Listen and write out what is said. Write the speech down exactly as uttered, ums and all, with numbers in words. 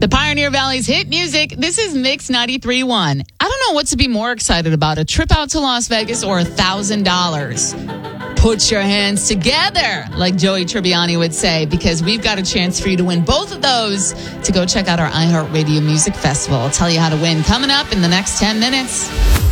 The Pioneer Valley's hit music. This is Mix ninety-three point one. I don't know what to be more excited about, a trip out to Las Vegas or a thousand dollars. Put your hands together, like Joey Tribbiani would say, because we've got a chance for you to win both of those to go check out our iHeartRadio Music Festival. I'll tell you how to win coming up in the next ten minutes.